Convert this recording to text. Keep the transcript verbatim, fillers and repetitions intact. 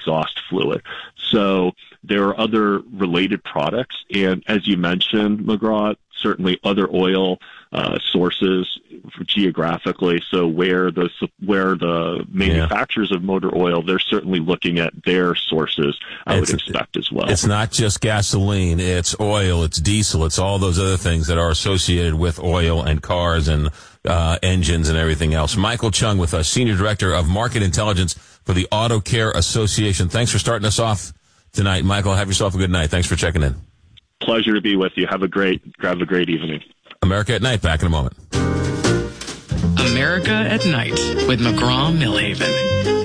exhaust fluid. So there are other related products. And as you mentioned, McGraw, certainly other oil uh, sources geographically. So where the where the manufacturers yeah. of motor oil, they're certainly looking at their sources, I it's, would expect as well. It's not just gasoline, it's oil, it's diesel, it's all those other things that are associated with oil and cars and uh, engines and everything else. Michael Chung with us, Senior Director of Market Intelligence for the Auto Care Association. Thanks for starting us off tonight, Michael. Have yourself a good night. Thanks for checking in. Pleasure to be with you. Have a great, have a great evening. America at Night, back in a moment. America at Night with McGraw Millhaven.